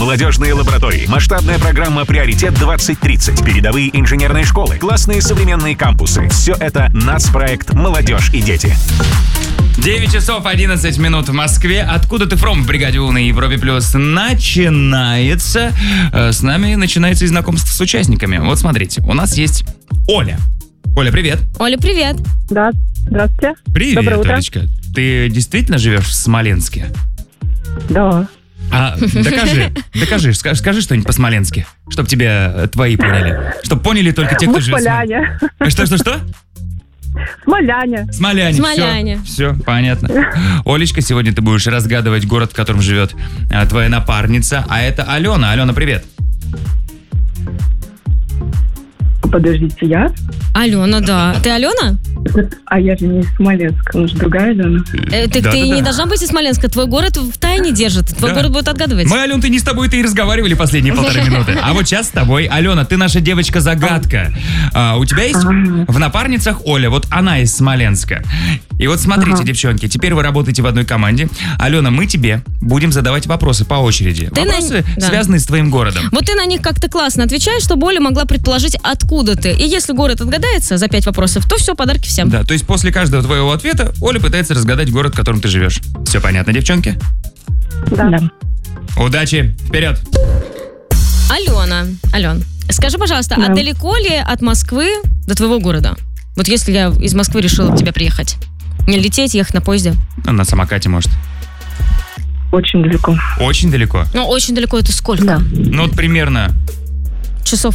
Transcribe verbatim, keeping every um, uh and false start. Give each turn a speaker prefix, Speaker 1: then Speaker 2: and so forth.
Speaker 1: Молодежные лаборатории, масштабная программа «Приоритет двадцать тридцать», передовые инженерные школы, классные современные кампусы. Все это нацпроект «Молодежь и дети».
Speaker 2: девять часов одиннадцать минут в Москве. Откуда ты фром в бригаде У на Европе Плюс начинается. С нами начинается и знакомство с участниками. Вот смотрите, у нас есть Оля. Оля, привет.
Speaker 3: Оля, привет.
Speaker 4: Да, здравствуйте.
Speaker 2: Привет,
Speaker 4: Доброе утро.
Speaker 2: Олечка. Ты действительно живешь в Смоленске?
Speaker 4: Да.
Speaker 2: А, докажи, докажи, скажи, скажи что-нибудь по-смоленски, чтобы тебя твои поняли. Чтобы поняли только те, кто
Speaker 4: Мы
Speaker 2: живет в
Speaker 4: смоляне.
Speaker 2: Смоленске. Что-что-что?
Speaker 4: Смоляне.
Speaker 2: Смоляне.
Speaker 3: Смоляне.
Speaker 2: Все, все, понятно. Олечка, сегодня ты будешь разгадывать город, в котором живет а, твоя напарница. А это Алена. Алена, привет.
Speaker 4: Подождите, я?
Speaker 3: Алена, да. Ты Алена?
Speaker 4: А я же не из Смоленска, он же другая Алена.
Speaker 3: Э, ты
Speaker 2: Да,
Speaker 3: ты
Speaker 2: да,
Speaker 3: не
Speaker 2: да.
Speaker 3: должна быть из Смоленска. Твой город в тайне держит. Твой
Speaker 2: Да.
Speaker 3: город будет отгадывать.
Speaker 2: Мы, Ален, ты не с тобой-то и разговаривали последние полторы минуты. А вот сейчас с тобой. Алена, ты наша девочка-загадка. А, у тебя есть в напарницах Оля, вот она из Смоленска. И вот смотрите,
Speaker 4: Ага.
Speaker 2: девчонки, теперь вы работаете в одной команде. Алена, мы тебе будем задавать вопросы по очереди.
Speaker 3: Ты на-
Speaker 2: Вопросы,
Speaker 3: да.
Speaker 2: связанные с твоим городом.
Speaker 3: Вот ты на них как-то классно отвечаешь, чтобы Оля могла предположить, откуда ты. И если город отгадается за пять вопросов, то все, подарки всем.
Speaker 2: Да, то есть после каждого твоего ответа Оля пытается разгадать город, в котором ты живешь. Все понятно, девчонки?
Speaker 4: Да.
Speaker 2: Удачи! Вперед!
Speaker 3: Алена, Ален, скажи, пожалуйста, а
Speaker 4: Да.
Speaker 3: далеко ли от Москвы до твоего города? Вот если я из Москвы решила к тебе приехать. Не лететь, ехать на поезде.
Speaker 2: Ну, на самокате, может.
Speaker 4: Очень далеко.
Speaker 2: Очень далеко.
Speaker 3: Ну, очень далеко это сколько?
Speaker 4: Да.
Speaker 2: Ну, вот примерно
Speaker 3: Часов